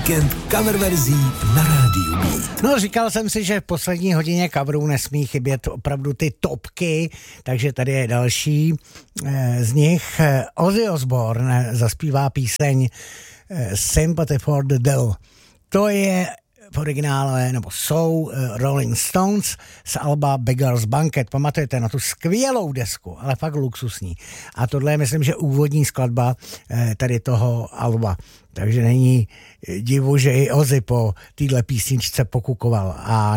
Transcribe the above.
Víkend coververzí na rádiu Beat. No, říkal jsem si, že v poslední hodině coverů nesmí chybět opravdu ty topky, takže tady je další z nich. Ozzy Osbourne zaspívá píseň Sympathy for the Devil. To je v originále, nebo jsou Rolling Stones z alba Beggar's Banquet. Pamatujete na tu skvělou desku, ale fakt luxusní. A tohle je, myslím, že úvodní skladba tady toho alba. Takže není divu, že i Ozzy po téhle písničce pokukoval. A